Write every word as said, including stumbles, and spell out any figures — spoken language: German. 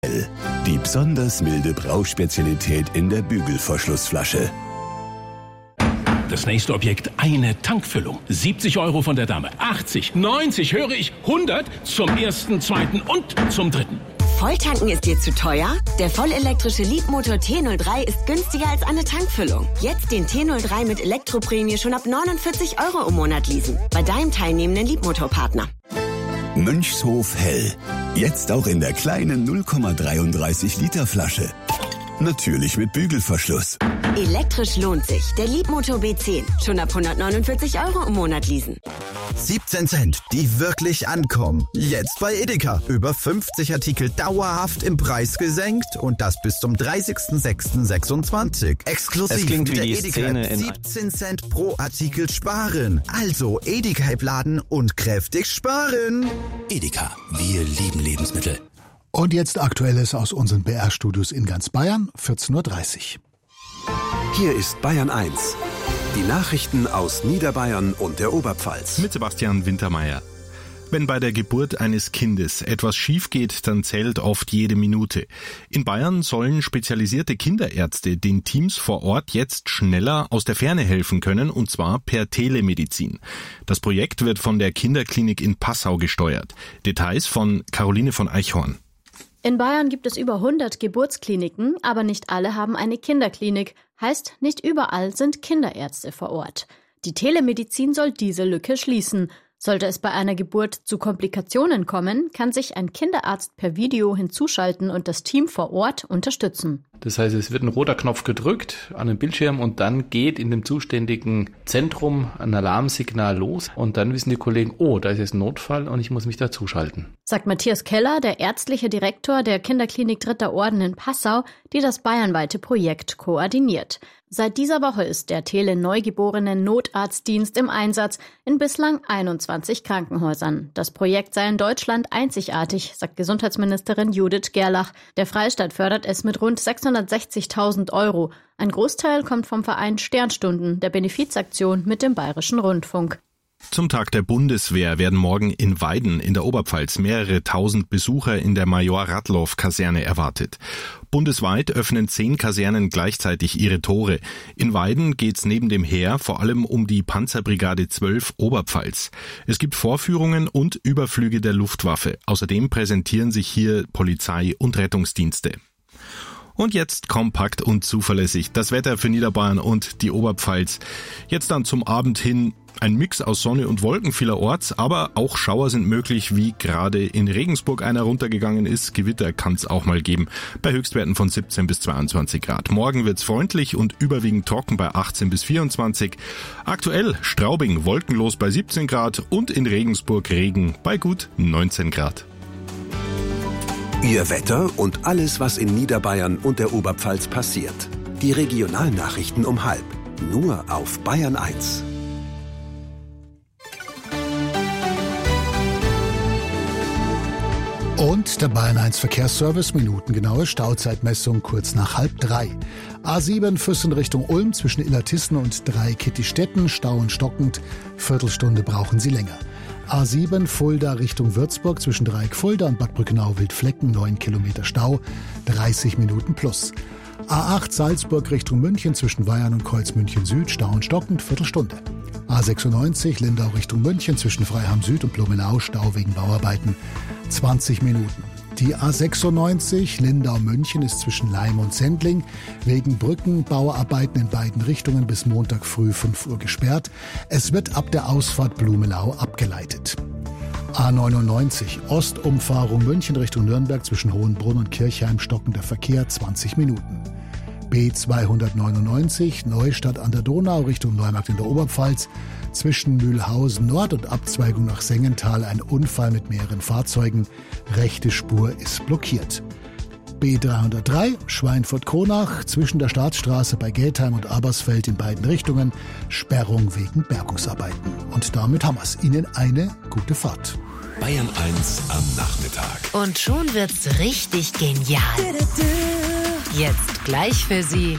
Die besonders milde Brauspezialität in der Bügelverschlussflasche. Das nächste Objekt, eine Tankfüllung. siebzig Euro von der Dame, achtzig, neunzig, höre ich, hundert zum ersten, zweiten und zum dritten. Volltanken ist dir zu teuer? Der vollelektrische Leapmotor T null drei ist günstiger als eine Tankfüllung. Jetzt den T null drei mit Elektroprämie schon ab neunundvierzig Euro im Monat leasen. Bei deinem teilnehmenden Leapmotor-Partner. Mönchshof Hell. Jetzt auch in der kleinen null Komma dreiunddreißig Liter Flasche. Natürlich mit Bügelverschluss. Elektrisch lohnt sich. Der Leapmotor B zehn. Schon ab hundertneunundvierzig Euro im Monat leasen. siebzehn Cent, die wirklich ankommen. Jetzt bei Edeka. Über fünfzig Artikel dauerhaft im Preis gesenkt und das bis zum dreißigsten sechsten sechsundzwanzig. Exklusiv es klingt mit wie der die Edeka Szene in siebzehn Cent pro Artikel sparen. Also Edeka laden und kräftig sparen. Edeka, wir lieben Lebensmittel. Und jetzt Aktuelles aus unseren B R-Studios in ganz Bayern, vierzehn Uhr dreißig. Hier ist Bayern eins. Die Nachrichten aus Niederbayern und der Oberpfalz. Mit Sebastian Wintermeyer. Wenn bei der Geburt eines Kindes etwas schief geht, dann zählt oft jede Minute. In Bayern sollen spezialisierte Kinderärzte den Teams vor Ort jetzt schneller aus der Ferne helfen können, und zwar per Telemedizin. Das Projekt wird von der Kinderklinik in Passau gesteuert. Details von Caroline von Eichhorn. In Bayern gibt es über hundert Geburtskliniken, aber nicht alle haben eine Kinderklinik. Heißt, nicht überall sind Kinderärzte vor Ort. Die Telemedizin soll diese Lücke schließen. Sollte es bei einer Geburt zu Komplikationen kommen, kann sich ein Kinderarzt per Video hinzuschalten und das Team vor Ort unterstützen. Das heißt, es wird ein roter Knopf gedrückt an den Bildschirm und dann geht in dem zuständigen Zentrum ein Alarmsignal los und dann wissen die Kollegen, oh, da ist jetzt ein Notfall und ich muss mich dazuschalten. Sagt Matthias Keller, der ärztliche Direktor der Kinderklinik Dritter Orden in Passau, die das bayernweite Projekt koordiniert. Seit dieser Woche ist der Tele-Neugeborenen-Notarztdienst im Einsatz in bislang einundzwanzig Krankenhäusern. Das Projekt sei in Deutschland einzigartig, sagt Gesundheitsministerin Judith Gerlach. Der Freistaat fördert es mit rund sechshundertsechzigtausend Euro. Ein Großteil kommt vom Verein Sternstunden, der Benefizaktion mit dem Bayerischen Rundfunk. Zum Tag der Bundeswehr werden morgen in Weiden in der Oberpfalz mehrere tausend Besucher in der Major-Radloff-Kaserne erwartet. Bundesweit öffnen zehn Kasernen gleichzeitig ihre Tore. In Weiden geht's neben dem Heer vor allem um die Panzerbrigade zwölf Oberpfalz. Es gibt Vorführungen und Überflüge der Luftwaffe. Außerdem präsentieren sich hier Polizei und Rettungsdienste. Und jetzt kompakt und zuverlässig das Wetter für Niederbayern und die Oberpfalz. Jetzt dann zum Abend hin ein Mix aus Sonne und Wolken vielerorts, aber auch Schauer sind möglich, wie gerade in Regensburg einer runtergegangen ist. Gewitter kann es auch mal geben, bei Höchstwerten von siebzehn bis zweiundzwanzig Grad. Morgen wird's freundlich und überwiegend trocken bei achtzehn bis vierundzwanzig. Aktuell Straubing wolkenlos bei siebzehn Grad und in Regensburg Regen bei gut neunzehn Grad. Ihr Wetter und alles, was in Niederbayern und der Oberpfalz passiert. Die Regionalnachrichten um halb. Nur auf Bayern eins. Und der Bayern eins Verkehrsservice, minutengenaue Stauzeitmessung kurz nach halb drei. A sieben Füssen Richtung Ulm zwischen Illertissen und Dreikittistetten, Stau und stockend, Viertelstunde brauchen Sie länger. A sieben Fulda Richtung Würzburg zwischen Dreieck Fulda und Bad Brückenau-Wildflecken, neun Kilometer Stau, dreißig Minuten plus. A acht Salzburg Richtung München zwischen Weyern und Kreuz München Süd, Stau und stockend, Viertelstunde. A sechsundneunzig Lindau Richtung München zwischen Freiham Süd und Blumenau, Stau wegen Bauarbeiten, zwanzig Minuten. Die A sechsundneunzig Lindau-München ist zwischen Laim und Sendling wegen Brückenbauarbeiten in beiden Richtungen bis Montag früh fünf Uhr gesperrt. Es wird ab der Ausfahrt Blumenau abgeleitet. A neunundneunzig Ostumfahrung München Richtung Nürnberg zwischen Hohenbrunn und Kirchheim, stockender Verkehr, zwanzig Minuten. B zweihundertneunundneunzig Neustadt an der Donau Richtung Neumarkt in der Oberpfalz zwischen Mühlhausen Nord und Abzweigung nach Sengenthal ein Unfall mit mehreren Fahrzeugen. Rechte Spur ist blockiert. B dreihundertdrei Schweinfurt-Kronach zwischen der Staatsstraße bei Geldheim und Abersfeld in beiden Richtungen Sperrung wegen Bergungsarbeiten. Und damit haben wir es. Ihnen eine gute Fahrt. Bayern eins am Nachmittag. Und schon wird's richtig genial. Jetzt gleich für Sie